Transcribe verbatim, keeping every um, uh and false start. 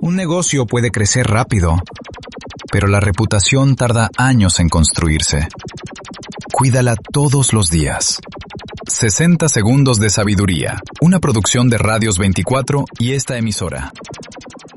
Un negocio puede crecer rápido, pero la reputación tarda años en construirse. Cuídala todos los días. sesenta segundos de sabiduría, una producción de Radios veinticuatro y esta emisora.